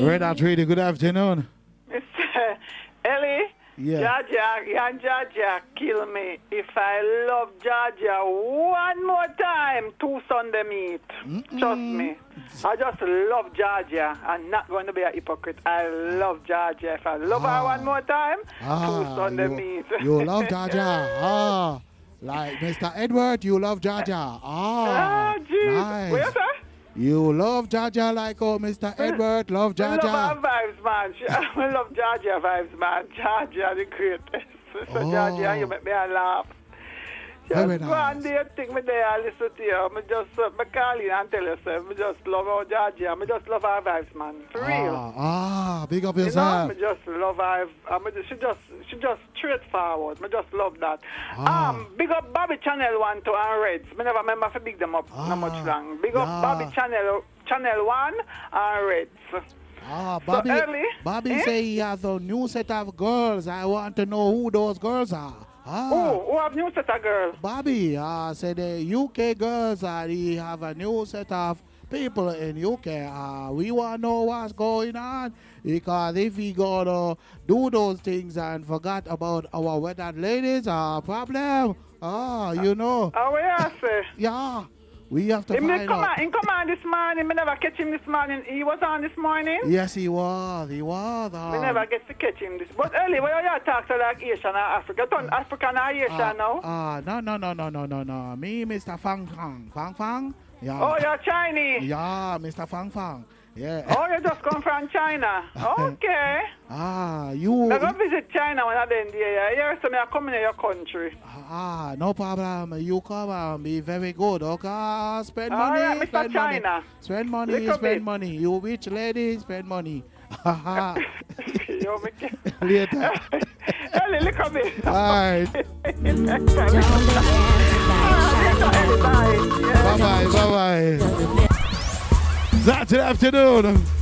Red Hot Radio, good afternoon. Mr. Ellie, Yeah. Jaja, kill me. If I love Jaja one more time, 2 Sunday meat. Trust me. I just love Jaja. I'm not going to be a hypocrite. I love Jaja. If I love her one more time, 2 Sunday meat. You love Jaja. Like Mr. Edward, you love Jaja. Jeez. Nice. What you say? You love Jaja like Mr. Edward love Jaja. I love her vibes, man. I love Jaja vibes, man. Jaja the greatest. So Jaja, you make me laugh. Very Just one nice. day, think me there, I listen to you. I just call you and tell you, I just love our Jaja. I just love her vibes, man. For real. Big up You know, yourself. I just love her. She just straightforward. I just love that. Big up Bobby Channel 1 to and Reds. I never remember to big them up not much long. Big up Bobby Channel 1 and Reds. Bobby, so early, Bobby say he has a new set of girls. I want to know who those girls are. Who have new set of girls? Bobby said the UK girls he have a new set of people in UK. We want to know what's going on because if we gonna do those things and forgot about our wedded ladies, problem. You know. What you say? Yeah. We have to He find out. come on this morning. I never catch him this morning. He was on this morning. Yes, he was. He was. We never get to catch him this. But early, when you talk to like Asian or Africa, turn African or Asian now? No. Me, Mr. Fang Fang. Fang Fang? Yeah. Oh, you're Chinese? Yeah, Mr. Fang Fang. Yeah. Oh, you just come from China? Okay. You... I go visit China when I'm there. Yes, so I come in your country. No problem. You come and be very good, okay? Spend money. All right, Mr. Spend China. money. Spend money, Little spend bit. money. You rich lady, spend money. Yo, Later. Ellie, look at me. All right. Bye. Bye-bye. Saturday afternoon.